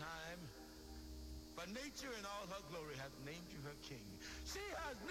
time. For nature in all her glory hath named you her king. She has